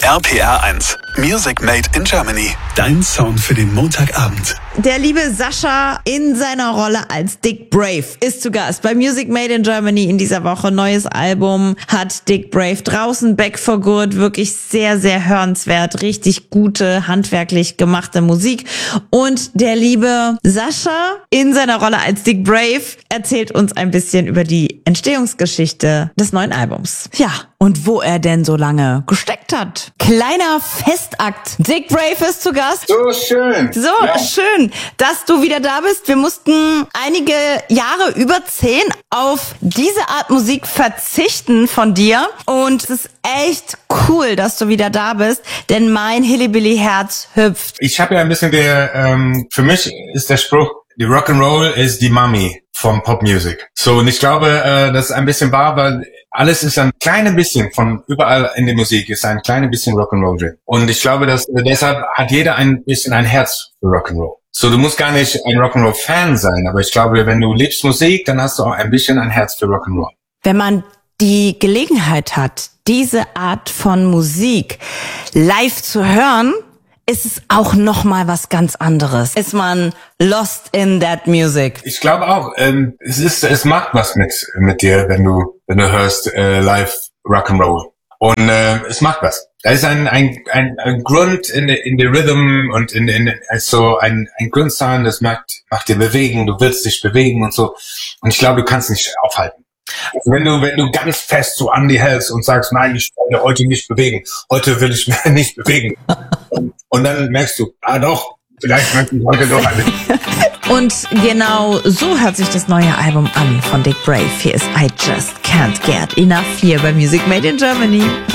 RPR 1, Music Made in Germany. Dein Sound für den Montagabend. Der liebe Sascha in seiner Rolle als Dick Brave ist zu Gast bei Music Made in Germany in dieser Woche. Neues Album hat Dick Brave draußen, Back for Good. Wirklich sehr, sehr hörenswert. Richtig gute, handwerklich gemachte Musik. Und der liebe Sascha in seiner Rolle als Dick Brave erzählt uns ein bisschen über die Entstehungsgeschichte des neuen Albums. Ja, und wo er denn so lange gesteckt hat. Kleiner Festakt. Dick Brave ist zu Gast. So schön. So schön, dass du wieder da bist. Wir mussten einige Jahre, über 10, auf diese Art Musik verzichten von dir. Und es ist echt cool, dass du wieder da bist, denn mein Hillybilly-Herz hüpft. Ich habe ja ein bisschen für mich ist der Spruch, die Rock'n'Roll ist die Mami vom Popmusik. So, und ich glaube, das ist ein bisschen wahr, weil alles ist ein kleines bisschen von überall in der Musik, ist ein kleines bisschen Rock'n'Roll drin. Und ich glaube, dass deshalb hat jeder ein bisschen ein Herz für Rock'n'Roll. So, du musst gar nicht ein Rock'n'Roll-Fan sein, aber ich glaube, wenn du liebst Musik, dann hast du auch ein bisschen ein Herz für Rock'n'Roll. Wenn man die Gelegenheit hat, diese Art von Musik live zu hören, ist es auch nochmal was ganz anderes. Ist man lost in that music? Ich glaube auch, es macht was mit dir, wenn du hörst live Rock'n'Roll. Und es macht was. Da ist ein Grund in der Rhythm und so ein Grundsound, das macht dir bewegen, du willst dich bewegen und so. Und ich glaube, du kannst nicht aufhalten. Also wenn du ganz fest so an die hältst und sagst, nein, ich will heute nicht bewegen, heute will ich mich nicht bewegen. Und dann merkst du, doch, vielleicht möchte ich heute doch eine. Und genau so hört sich das neue Album an von Dick Brave. Hier ist I Just Can't Get Enough hier bei Music Made in Germany.